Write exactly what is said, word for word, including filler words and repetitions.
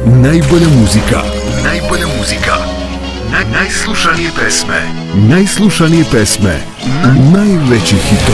Najbolja muzika. Najbolja muzika. Naj, najslušanije pesme. Najslušanije pesme. Najveći hitovi.